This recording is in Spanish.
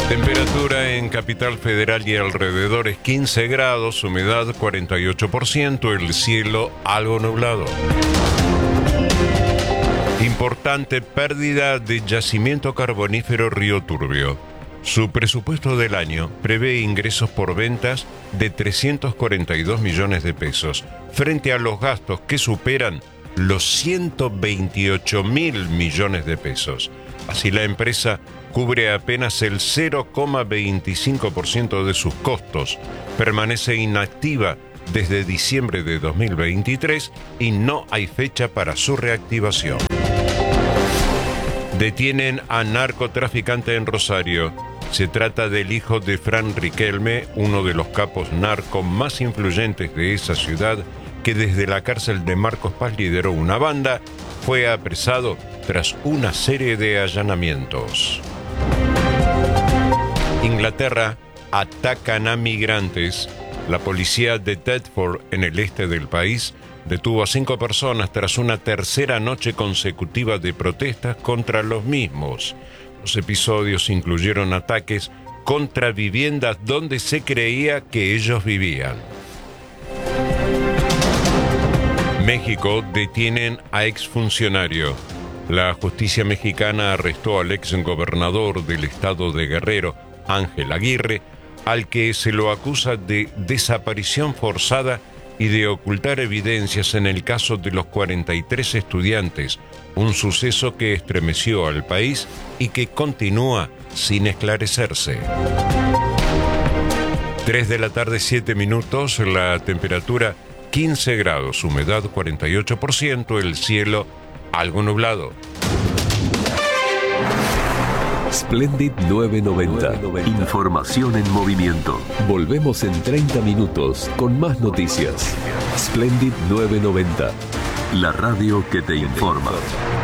Temperatura en Capital Federal y alrededores 15 grados, humedad 48%, el cielo algo nublado. Importante pérdida de yacimiento carbonífero Río Turbio. Su presupuesto del año prevé ingresos por ventas de 342 millones de pesos, frente a los gastos que superan los 128 mil millones de pesos. Así la empresa cubre apenas el 0,25% de sus costos, permanece inactiva desde diciembre de 2023 y no hay fecha para su reactivación. Detienen a narcotraficante en Rosario. Se trata del hijo de Fran Riquelme, uno de los capos narco más influyentes de esa ciudad, que desde la cárcel de Marcos Paz lideró una banda, fue apresado tras una serie de allanamientos. Inglaterra, atacan a migrantes. La policía de Deptford, en el este del país, detuvo a 5 personas tras una tercera noche consecutiva de protestas contra los mismos. Los episodios incluyeron ataques contra viviendas donde se creía que ellos vivían. México, detienen a exfuncionario. La justicia mexicana arrestó al exgobernador del estado de Guerrero, Ángel Aguirre, al que se lo acusa de desaparición forzada y de ocultar evidencias en el caso de los 43 estudiantes, un suceso que estremeció al país y que continúa sin esclarecerse. 3 de la tarde, 7 minutos, la temperatura 15 grados, humedad 48%, el cielo algo nublado. Splendid 990. Información en movimiento. Volvemos en 30 minutos con más noticias. Splendid 990. La radio que te informa.